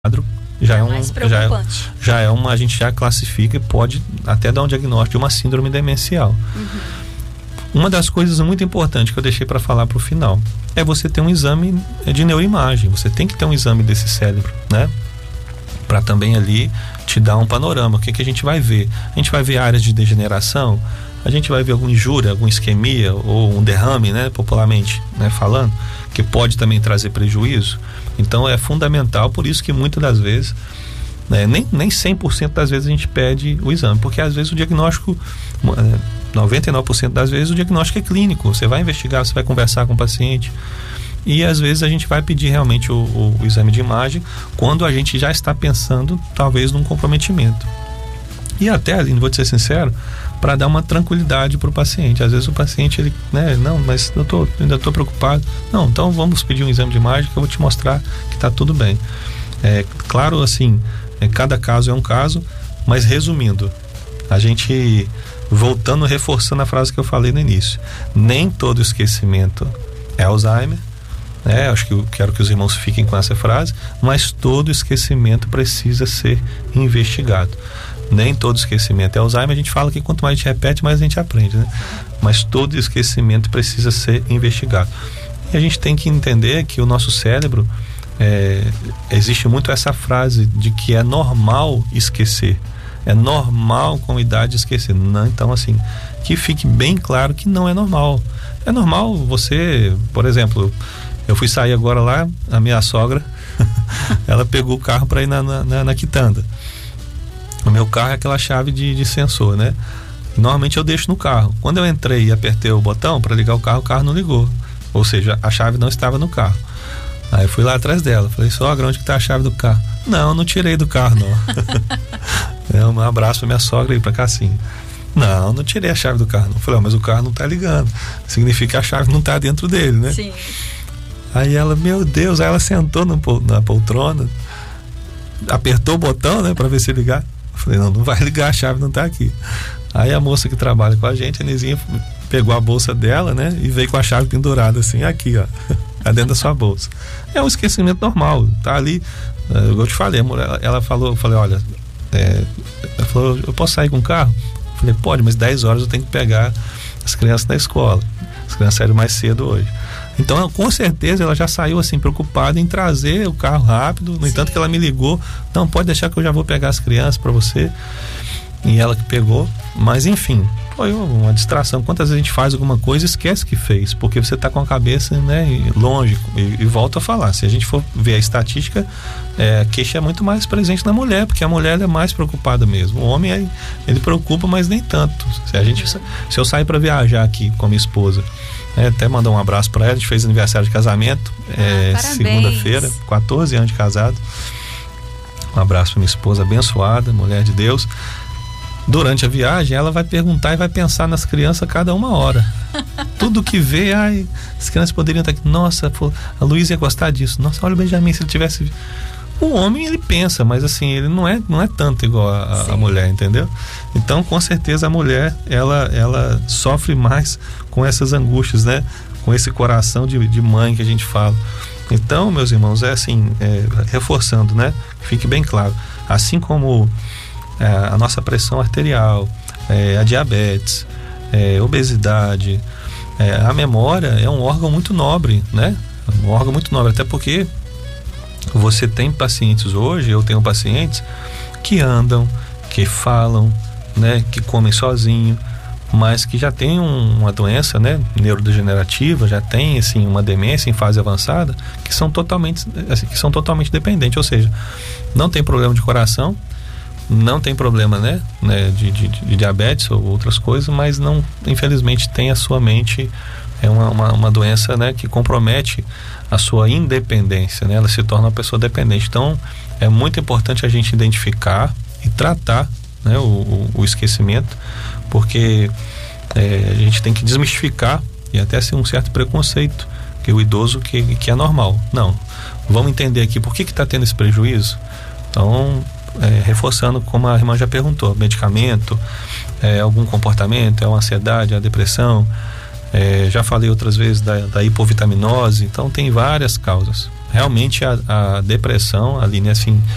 já é mais preocupante. A gente já classifica e pode até dar um diagnóstico de uma síndrome demencial. Uma das coisas muito importantes que eu deixei para falar para o final é você ter um exame de neuroimagem. Você tem que ter um exame desse cérebro, né? Para também ali te dar um panorama. O que a gente vai ver? A gente vai ver áreas de degeneração, a gente vai ver alguma injúria, alguma isquemia ou um derrame, né? Popularmente, né? Falando, que pode também trazer prejuízo. Então é fundamental, por isso que muitas das vezes, né, nem 100% das vezes a gente pede o exame, porque às vezes o diagnóstico, 99% das vezes o diagnóstico é clínico. Você vai investigar, você vai conversar com o paciente e às vezes a gente vai pedir realmente o exame de imagem quando a gente já está pensando talvez num comprometimento. E até, Aline, vou te ser sincero, para dar uma tranquilidade para o paciente. Às vezes o paciente, ele, né, não, mas eu ainda estou preocupado. Não, então vamos pedir um exame de imagem que eu vou te mostrar que está tudo bem. Claro, assim, cada caso é um caso, mas resumindo, a gente, voltando, reforçando a frase que eu falei no início, nem todo esquecimento é Alzheimer, né? Acho que eu quero que os irmãos fiquem com essa frase, mas todo esquecimento precisa ser investigado. Nem todo esquecimento é Alzheimer. A gente fala que quanto mais a gente repete, mais a gente aprende, né? Mas todo esquecimento precisa ser investigado. E a gente tem que entender que o nosso cérebro, existe muito essa frase de que é normal esquecer. É normal com a idade esquecer. Não, então, assim, que fique bem claro que não é normal. É normal você, por exemplo, eu fui sair agora lá, a minha sogra, ela pegou o carro para ir na quitanda. O meu carro é aquela chave de sensor, né? Normalmente eu deixo no carro. Quando eu entrei e apertei o botão para ligar o carro não ligou. Ou seja, a chave não estava no carro. Aí eu fui lá atrás dela. Falei, sogra, onde que tá a chave do carro? Não tirei do carro, não. Um abraço pra minha sogra aí, pra Cassinha. Não tirei a chave do carro, não. Falei, mas o carro não tá ligando. Significa que a chave não tá dentro dele, né? Sim. Aí ela, meu Deus, aí ela sentou na poltrona, apertou o botão, né, pra ver se ligar. Falei, não vai ligar, a chave não tá aqui. Aí a moça que trabalha com a gente, a Nizinha, pegou a bolsa dela, né, e veio com a chave pendurada assim, aqui, ó, tá dentro da sua bolsa. É um esquecimento normal, tá ali. Eu te falei, ela falou, eu falei, olha, ela falou, eu posso sair com o carro? Eu falei, pode, mas 10 horas eu tenho que pegar as crianças da escola. As crianças saíram mais cedo hoje. Então, com certeza, ela já saiu assim, preocupada em trazer o carro rápido. No entanto, que ela me ligou, não, pode deixar que eu já vou pegar as crianças para você. E ela que pegou. Mas, enfim, foi uma distração. Quantas vezes a gente faz alguma coisa e esquece que fez, porque você está com a cabeça, né, longe. E volto a falar, se a gente for ver a estatística, a queixa é muito mais presente na mulher, porque a mulher ela é mais preocupada mesmo. O homem, ele preocupa, mas nem tanto. Se eu sair para viajar aqui com a minha esposa, até mandar um abraço para ela, a gente fez aniversário de casamento, segunda-feira, 14 anos de casado. Um abraço para minha esposa abençoada, mulher de Deus. Durante a viagem, ela vai perguntar e vai pensar nas crianças a cada 1 hora. Tudo que vê, as crianças poderiam estar aqui. Nossa, a Luísa ia gostar disso. Nossa, olha o Benjamin, se ele tivesse. O homem, ele pensa, mas assim, ele não é tanto igual a mulher, entendeu? Então, com certeza, a mulher, ela sofre mais com essas angústias, né? Com esse coração de mãe que a gente fala. Então, meus irmãos, reforçando, né? Fique bem claro. Assim como a nossa pressão arterial, a diabetes, obesidade, a memória é um órgão muito nobre, né? Um órgão muito nobre, até porque você tem pacientes hoje, eu tenho pacientes que andam, que falam, né, que comem sozinho, mas que já tem uma doença, né, neurodegenerativa, já tem assim uma demência em fase avançada, que são totalmente dependentes, ou seja, não tem problema de coração, não tem problema, né, de diabetes ou outras coisas, mas não, infelizmente, tem a sua mente uma doença, né, que compromete a sua independência, né? Ela se torna uma pessoa dependente. Então, é muito importante a gente identificar e tratar, né, o esquecimento, porque a gente tem que desmistificar e até ser um certo preconceito, que o idoso que é normal. Não, vamos entender aqui por que está tendo esse prejuízo. Então, reforçando, como a irmã já perguntou, medicamento, algum comportamento, uma ansiedade, a depressão. Já falei outras vezes da hipovitaminose. Então tem várias causas. Realmente a depressão, Aline, assim,